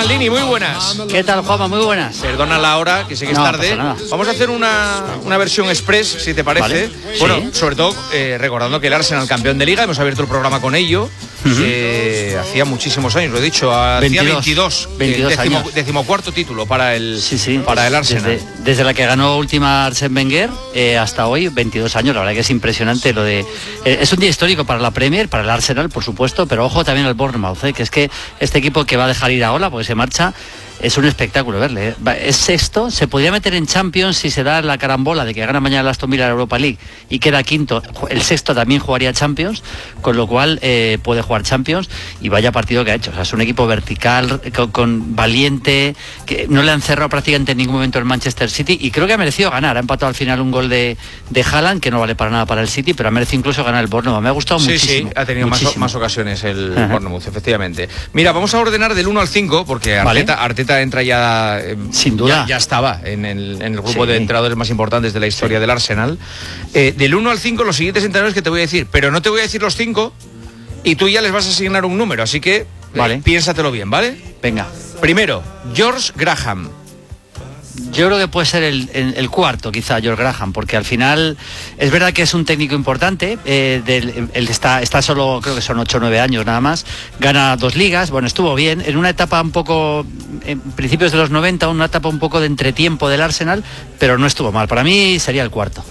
Maldini, muy buenas. ¿Qué tal, Juanma? Muy buenas. Perdona la hora, que sé que es tarde. Vamos a hacer una versión express, si te parece. Vale. Bueno, sí. Sobre todo recordando que el Arsenal, campeón de Liga, hemos abierto el programa con ello. Hacía muchísimos años, lo he dicho, hacía 22 años. Decimocuarto título para el, para el Arsenal. Desde la que ganó última Arsène Wenger hasta hoy, 22 años. La verdad que es impresionante lo de... es un día histórico para la Premier, para el Arsenal, por supuesto, pero ojo también al Bournemouth, que es que este equipo que va a dejar ir a Ola, porque se marcha... Es un espectáculo verle. Es sexto, se podría meter en Champions si se da la carambola de que gana mañana el Aston Villa la Europa League y queda quinto. El sexto también jugaría Champions, con lo cual puede jugar Champions, y vaya partido que ha hecho. O sea, es un equipo vertical, con valiente, que no le han cerrado prácticamente en ningún momento el Manchester City, y creo que ha merecido ganar. Ha empatado al final un gol de Haaland, que no vale para nada para el City, pero ha merecido incluso ganar el Bournemouth. Me ha gustado muchísimo. Sí, ha tenido más ocasiones el Bournemouth, efectivamente. Mira, vamos a ordenar del 1 al 5, porque Arteta entra ya, sin duda, ya estaba en el grupo de entrenadores más importantes de la historia del Arsenal. Del 1 al 5, los siguientes entrenadores que te voy a decir, pero no te voy a decir los 5 y tú ya les vas a asignar un número, así que piénsatelo bien, ¿vale? Venga. Primero, George Graham. Yo creo que puede ser el cuarto, quizá, George Graham, porque al final es verdad que es un técnico importante. Él está solo, creo que son 8 o 9 años nada más. Gana 2 ligas, bueno, estuvo bien. En una etapa un poco, en principios de los 90, una etapa un poco de entretiempo del Arsenal, pero no estuvo mal. Para mí sería el cuarto.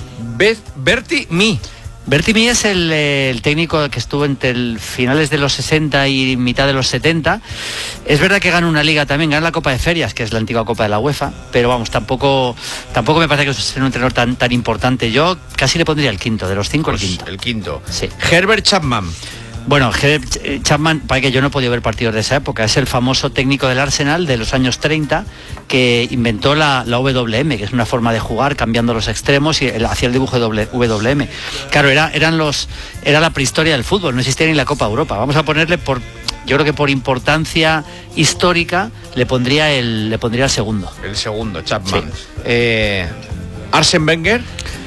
Bertie Mee. Bertie Mee es el técnico que estuvo entre finales de los 60 y mitad de los 70. Es verdad que gana una liga también, gana la Copa de Ferias, que es la antigua Copa de la UEFA, pero vamos, tampoco me parece que sea un entrenador tan importante. Yo casi le pondría el quinto, de los 5 el quinto. El quinto. Sí. Herbert Chapman. Bueno, Chapman, para que yo no he podido ver partidos de esa época, es el famoso técnico del Arsenal de los años 30 que inventó la WM, que es una forma de jugar cambiando los extremos, y hacía el dibujo de WM. Claro, era la prehistoria del fútbol, no existía ni la Copa Europa. Vamos a ponerle yo creo que por importancia histórica le pondría el segundo. El segundo, Chapman. Sí. Arsène Wenger.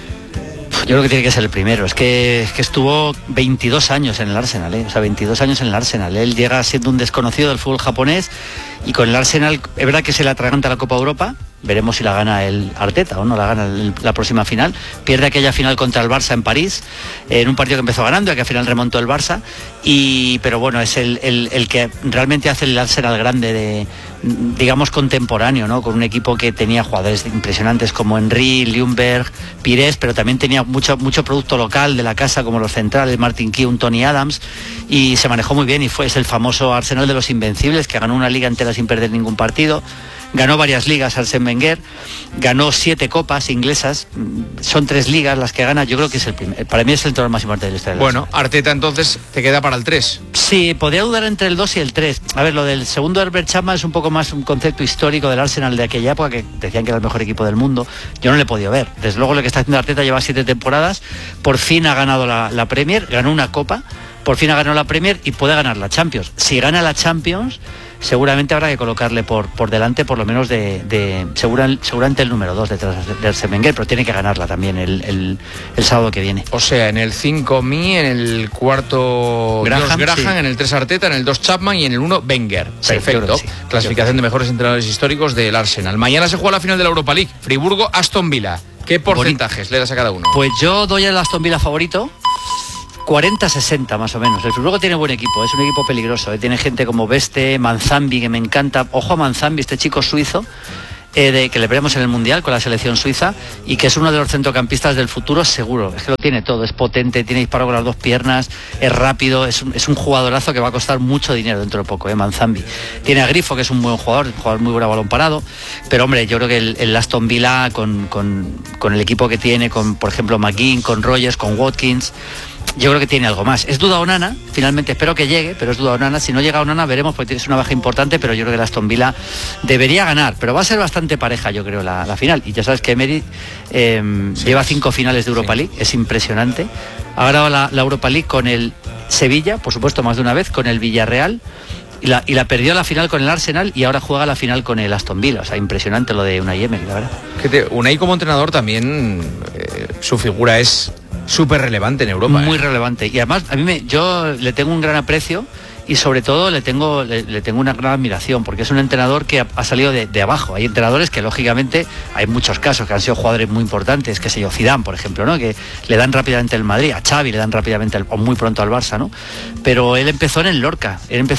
Yo creo que tiene que ser el primero. Es que estuvo 22 años en el Arsenal, O sea, 22 años en el Arsenal. Él llega siendo un desconocido del fútbol japonés, y con el Arsenal, es verdad que se le atraganta la Copa Europa. Veremos si la gana el Arteta o no la gana la próxima final. Pierde aquella final contra el Barça en París, en un partido que empezó ganando y que al final remontó el Barça. Pero bueno, es el que realmente hace el Arsenal grande, digamos, contemporáneo, ¿no? Con un equipo que tenía jugadores impresionantes como Henry, Ljungberg, Pires, pero también tenía mucho producto local de la casa, como los centrales, Martin Keown, Tony Adams, y se manejó muy bien, y es el famoso Arsenal de los invencibles, que ganó una liga entera sin perder ningún partido. Ganó varias ligas Arsène Wenger, ganó 7 copas inglesas, son 3 ligas las que gana. Yo creo que es para mí es el entrenador más importante de la historia. Bueno, Arteta entonces te queda para el 3. Sí, podría dudar entre el 2 y el 3. A ver, lo del segundo Herbert Chapman es un poco más un concepto histórico del Arsenal de aquella época, que decían que era el mejor equipo del mundo. Yo no le he podido ver. Desde luego lo que está haciendo Arteta lleva 7 temporadas, por fin ha ganado la Premier, ganó una copa, por fin ha ganado la Premier y puede ganar la Champions. Si gana la Champions, seguramente habrá que colocarle por delante, por lo menos seguramente el número 2 detrás de Arsène Wenger, pero tiene que ganarla también el sábado que viene. O sea, en el 5 Mee, en el cuarto Graham, sí. En el 3 Arteta, en el 2 Chapman y en el 1 Wenger. Sí, perfecto. Sí. Clasificación de mejores entrenadores históricos del Arsenal. Mañana se juega la final de la Europa League, Friburgo-Aston Villa. ¿Qué porcentajes le das a cada uno? Pues yo doy al Aston Villa favorito. 40-60 más o menos. El Friburgo tiene buen equipo, es un equipo peligroso, tiene gente como Beste, Manzambi, que me encanta. Ojo a Manzambi, este chico suizo, que le veremos en el Mundial con la selección suiza, y que es uno de los centrocampistas del futuro seguro. Es que lo tiene todo, es potente, tiene disparo con las 2 piernas, es rápido, es un jugadorazo que va a costar mucho dinero dentro de poco, Manzambi. Tiene a Grifo, que es un buen jugador muy bueno a balón parado, pero hombre, yo creo que el Aston Villa con el equipo que tiene, con por ejemplo McGinn, con Rogers, con Watkins, yo creo que tiene algo más. Es duda Onana, finalmente espero que llegue, pero es duda Onana. Si no llega Onana veremos, porque tienes una baja importante, pero yo creo que el Aston Villa debería ganar, pero va a ser bastante pareja, yo creo, la final. Y ya sabes que Emery lleva 5 finales de Europa League, es impresionante. Ha ganado la Europa League con el Sevilla, por supuesto, más de una vez, con el Villarreal, y la perdió la final con el Arsenal, y ahora juega la final con el Aston Villa. O sea, impresionante lo de Unai Emery, la verdad. Unai como entrenador también, su figura es súper relevante en Europa. Muy relevante. Y además, yo le tengo un gran aprecio, y sobre todo le tengo una gran admiración, porque es un entrenador que ha salido de abajo. Hay entrenadores que lógicamente, hay muchos casos que han sido jugadores muy importantes, que sé yo, Zidane, por ejemplo, ¿no? Que le dan rápidamente el Madrid, a Xavi le dan rápidamente o muy pronto al Barça, ¿no? Pero él empezó en el Lorca,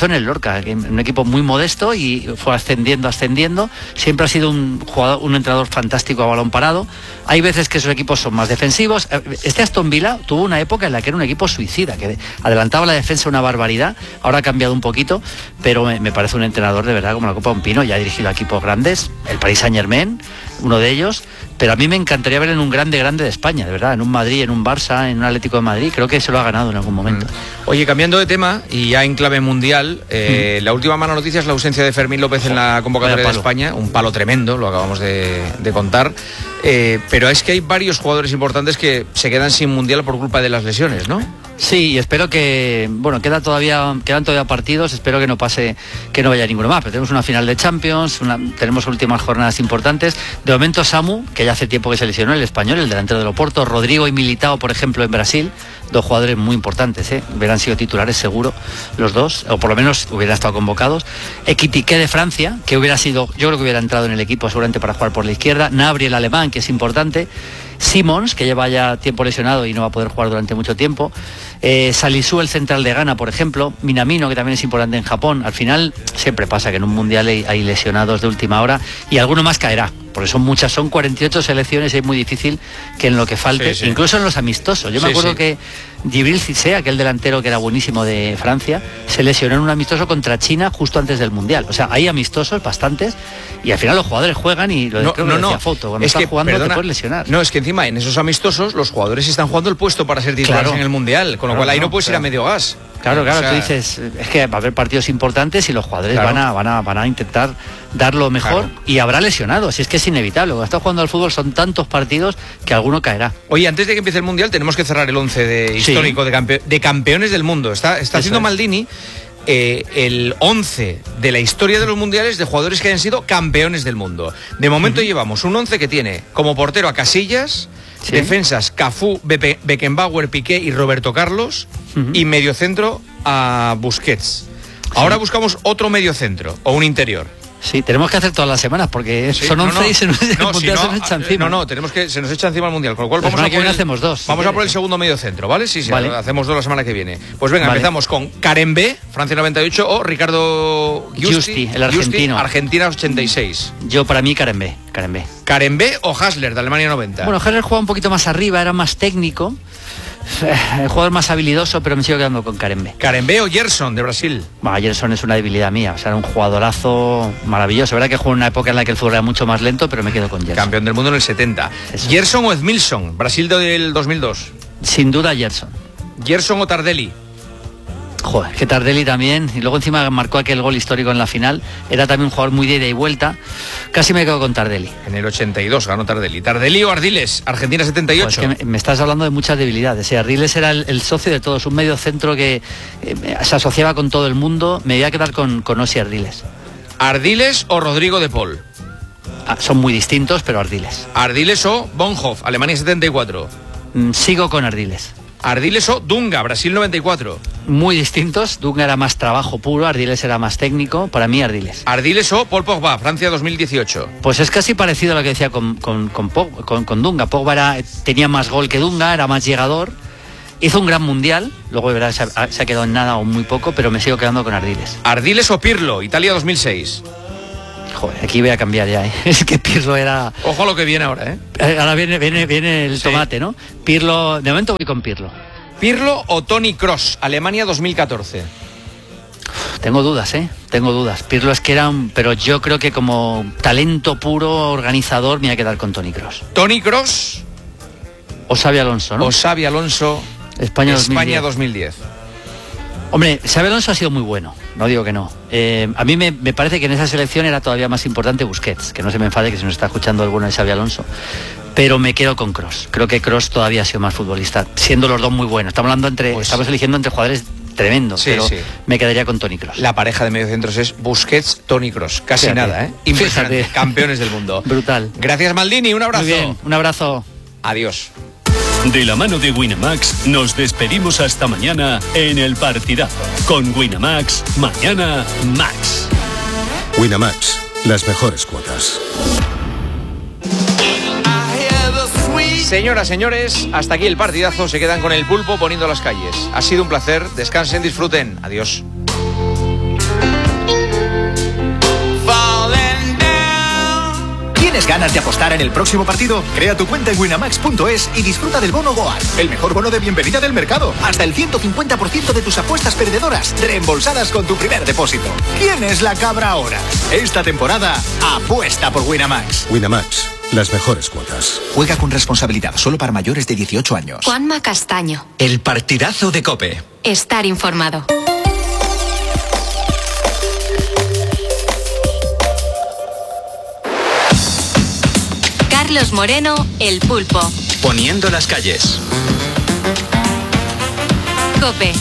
un equipo muy modesto, y fue ascendiendo, siempre ha sido un entrenador fantástico a balón parado. Hay veces que sus equipos son más defensivos. Este Aston Villa tuvo una época en la que era un equipo suicida, que adelantaba la defensa una barbaridad. Ahora ha cambiado un poquito, pero me parece un entrenador de verdad como la copa de un pino. Ya ha dirigido a equipos grandes, el Paris Saint-Germain, uno de ellos, pero a mí me encantaría ver en un grande de España, de verdad, en un Madrid, en un Barça, en un Atlético de Madrid. Creo que se lo ha ganado en algún momento. Oye, cambiando de tema y ya en clave mundial, la última mala noticia es la ausencia de Fermín López en la convocatoria de España, un palo tremendo, lo acabamos de contar, pero es que hay varios jugadores importantes que se quedan sin mundial por culpa de las lesiones, ¿no? Sí, y espero que, quedan todavía partidos, espero que no pase, que no vaya ninguno más, pero tenemos una final de Champions, tenemos últimas jornadas importantes. De momento Samu, que ya hace tiempo que se lesionó, el español, el delantero del Oporto, Rodrigo y Militao, por ejemplo, en Brasil, dos jugadores muy importantes, hubieran sido titulares seguro los dos, o por lo menos hubieran estado convocados. Ekitike de Francia, que hubiera sido, yo creo que hubiera entrado en el equipo seguramente para jugar por la izquierda. Gnabry, el alemán, que es importante. Simons, que lleva ya tiempo lesionado y no va a poder jugar durante mucho tiempo. Salisu, el central de Ghana, por ejemplo. Minamino, que también es importante en Japón. Al final siempre pasa que en un mundial hay lesionados de última hora y alguno más caerá, porque son 48 selecciones y es muy difícil que en lo que falte, incluso en los amistosos. Yo me acuerdo que Djibril Cissé, aquel delantero que era buenísimo de Francia, se lesionó en un amistoso contra China justo antes del mundial. O sea, hay amistosos bastantes y al final los jugadores juegan y decía Foto, cuando estás jugando te puedes lesionar. No, es que encima en esos amistosos los jugadores están jugando el puesto para ser titulares en el mundial, con lo cual ahí no puedes ir a medio gas. Claro, o sea, tú dices, es que va a haber partidos importantes y los jugadores van a intentar dar lo mejor, y habrá lesionados, y es que es inevitable. Cuando estás jugando al fútbol son tantos partidos que alguno caerá. Oye, antes de que empiece el mundial tenemos que cerrar el 11 histórico de campeones del mundo. Está haciendo Maldini el 11 de la historia de los mundiales de jugadores que hayan sido campeones del mundo. De momento llevamos un 11 que tiene como portero a Casillas, defensas Cafú, Beckenbauer, Piqué y Roberto Carlos, y mediocentro a Busquets. Ahora buscamos otro mediocentro o un interior. Sí, tenemos que hacer todas las semanas porque son 11 y se nos echa encima. Se nos echa encima el mundial, con lo cual hacemos dos. Vamos a por el segundo medio centro, ¿vale? Sí, vale. Hacemos dos la semana que viene. Pues venga, empezamos con Karembé, Francia 98, o Ricardo Giusti, el argentino. Argentina 86. Yo, para mí, Karembé. Karembé o Hasler, de Alemania 90. Bueno, Hasler jugaba un poquito más arriba, era más técnico. El jugador más habilidoso, pero me sigo quedando con Karembé. Karembé o Gerson, de Brasil. Gerson es una debilidad mía, o sea, era un jugadorazo maravilloso. Verdad que jugó en una época en la que el fútbol era mucho más lento, pero me quedo con Gerson. Campeón del mundo en el 70. Eso. Gerson o Edmilson, Brasil del 2002. Sin duda Gerson. Gerson o Tardelli. Joder, que Tardelli también, y luego encima marcó aquel gol histórico en la final. Era también un jugador muy de ida y vuelta. Casi me quedo con Tardelli. En el 82 ganó Tardelli. ¿Tardelli o Ardiles? Argentina 78. Joder, es que me estás hablando de muchas debilidades. Ardiles era el socio de todos, un medio centro que se asociaba con todo el mundo. Me voy a quedar con Osi Ardiles. ¿Ardiles o Rodrigo de Paul? Son muy distintos, pero Ardiles. ¿Ardiles o Bonhoff, Alemania 74? Sigo con Ardiles. ¿Ardiles o Dunga, Brasil 94? Muy distintos. Dunga era más trabajo puro, Ardiles era más técnico. Para mí, Ardiles. ¿Ardiles o Paul Pogba, Francia 2018? Pues es casi parecido a lo que decía con Dunga. Pogba tenía más gol que Dunga, era más llegador. Hizo un gran mundial, luego de verdad se ha quedado en nada o muy poco, pero me sigo quedando con Ardiles. ¿Ardiles o Pirlo, Italia 2006? Joder, aquí voy a cambiar ya, Es que Pirlo era... Ojo a lo que viene ahora, Ahora viene el tomate, ¿no? Pirlo, de momento voy con Pirlo. ¿Pirlo o Toni Kroos, Alemania 2014? Tengo dudas, Tengo dudas. Pirlo es que era pero yo creo que como talento puro, organizador, me voy a quedar con Toni Kroos. ¿Toni Kroos? O Xabi Alonso, ¿no? O Xabi Alonso, España 2010. Hombre, Xabi Alonso ha sido muy bueno, no digo que no. A mí me parece que en esa selección era todavía más importante Busquets, que no se me enfade que se nos está escuchando alguno de Xabi Alonso, pero me quedo con Kroos. Creo que Kroos todavía ha sido más futbolista, siendo los dos muy buenos. Estamos eligiendo entre jugadores tremendos, pero me quedaría con Toni Kroos. La pareja de mediocentros es Busquets-Toni Kroos, casi nada, Impresionante. Fíjate. Campeones del mundo. Brutal. Gracias, Maldini, un abrazo. Muy bien, un abrazo. Adiós. De la mano de Winamax nos despedimos hasta mañana en el partidazo. Con Winamax, mañana Max. Winamax, las mejores cuotas. Señoras, señores, hasta aquí el partidazo. Se quedan con el pulpo poniendo las calles. Ha sido un placer. Descansen, disfruten. Adiós. ¿Tienes ganas de apostar en el próximo partido? Crea tu cuenta en winamax.es y disfruta del bono Goal, el mejor bono de bienvenida del mercado. Hasta el 150% de tus apuestas perdedoras reembolsadas con tu primer depósito. ¿Quién es la cabra ahora? Esta temporada, apuesta por Winamax. Winamax, las mejores cuotas. Juega con responsabilidad, solo para mayores de 18 años. Juanma Castaño. El partidazo de COPE. Estar informado. Carlos Moreno, El Pulpo. Poniendo las calles. COPE.